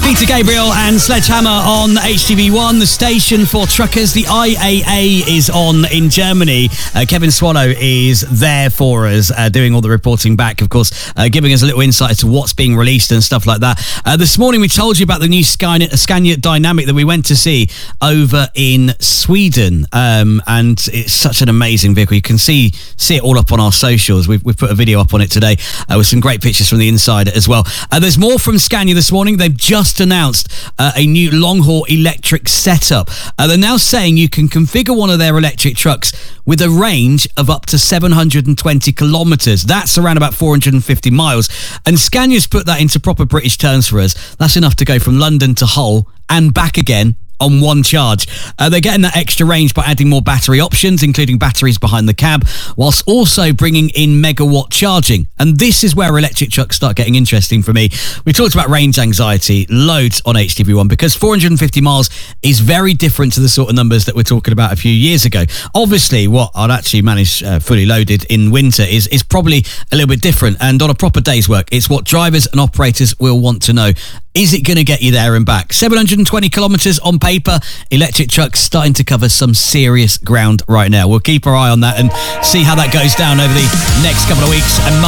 Peter Gabriel and Sledgehammer on HTV1, the station for truckers. The IAA is on in Germany. Kevin Swallow is there for us, doing all the reporting back, of course, giving us a little insight as to what's being released and stuff like that. This morning we told you about the new Scania Dynamic that we went to see over in Sweden, and it's such an amazing vehicle. You can see it all up on our socials. We've put a video up on it today with some great pictures from the inside as well. There's more from Scania this morning. They've just announced a new long-haul electric setup. They're now saying you can configure one of their electric trucks with a range of up to 720 kilometres. That's around about 450 miles. And Scania's put that into proper British terms for us. That's enough to go from London to Hull and back again on one charge. They're getting that extra range by adding more battery options, including batteries behind the cab, whilst also bringing in megawatt charging. And this is where electric trucks start getting interesting for me. We talked about range anxiety loads on HTV1 because 450 miles is very different to the sort of numbers that we're talking about a few years ago. Obviously, what I'd actually manage fully loaded in winter is probably a little bit different. And on a proper day's work, it's what drivers and operators will want to know. Is it going to get you there and back? 720 kilometres on paper. Electric trucks starting to cover some serious ground right now. We'll keep our eye on that and see how that goes down over the next couple of weeks and months.